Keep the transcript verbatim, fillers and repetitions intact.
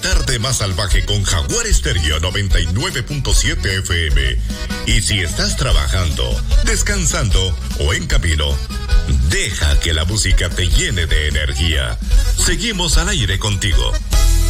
tarde más salvaje con Jaguar Estéreo noventa y nueve punto siete F M. Y si estás trabajando, descansando o en camino, deja que la música te llene de energía. Seguimos al aire contigo.